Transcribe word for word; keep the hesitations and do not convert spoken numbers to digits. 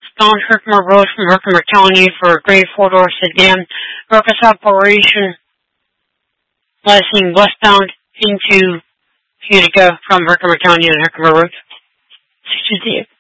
Stone Herkimer Road from Herkimer County for a gray four-door sedan. Purpose operation, licensing westbound into Utica from Herkimer County and Herkimer Road. sixty-eight.